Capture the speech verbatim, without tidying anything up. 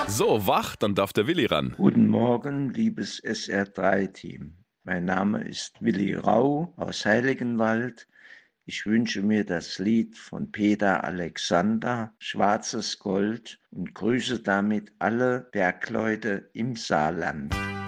So, wach, dann darf der Willi ran. Guten Morgen, liebes S R drei Team. Mein Name ist Willi Rau aus Heiligenwald. Ich wünsche mir das Lied von Peter Alexander, Schwarzes Gold, und grüße damit alle Bergleute im Saarland.